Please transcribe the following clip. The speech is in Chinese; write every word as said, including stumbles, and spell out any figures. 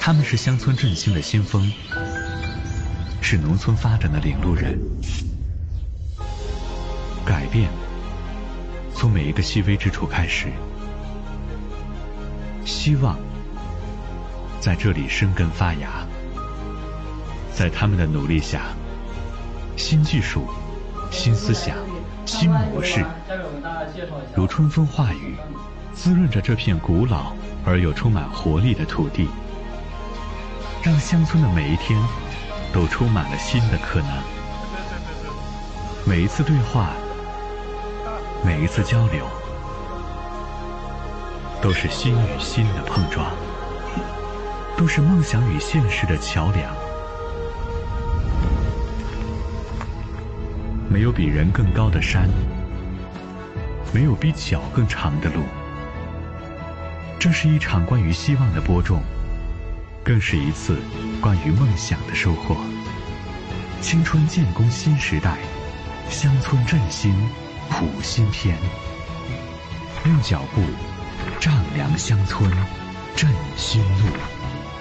他们是乡村振兴的先锋，是农村发展的领路人。改变从每一个细微之处开始，希望在这里生根发芽。在他们的努力下，新技术、新思想、新模式，如春风化雨，滋润着这片古老而又充满活力的土地，让乡村的每一天都充满了新的可能。每一次对话，每一次交流，都是心与心的碰撞，都是梦想与现实的桥梁。没有比人更高的山，没有比脚更长的路。这是一场关于希望的播种，更是一次关于梦想的收获。青春建功新时代，乡村振兴谱新篇。用脚步丈量乡村，振新路。